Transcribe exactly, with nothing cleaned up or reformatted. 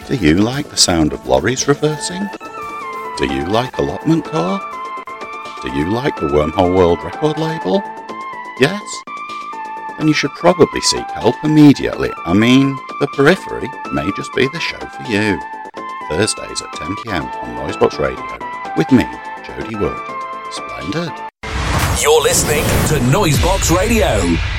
Do you like the sound of lorries reversing? Do you like Allotment Core? Do you like the Wormhole World record label? Yes? Then you should probably seek help immediately. I mean, the Periphery may just be the show for you. Thursdays at ten p m on Noisebox Radio with me, Jody Wood. Splendid. You're listening to Noisebox Radio.